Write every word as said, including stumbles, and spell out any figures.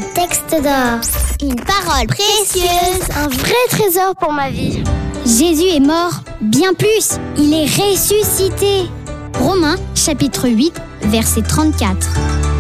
texte d'or. Une parole précieuse, un vrai trésor pour ma vie. Jésus est mort, bien plus, il est ressuscité. Romains chapitre huit, verset trente-quatre.